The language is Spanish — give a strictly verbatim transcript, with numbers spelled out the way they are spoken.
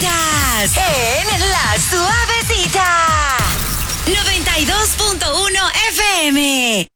favoritas en La Suavecita. noventa y dos punto uno F M.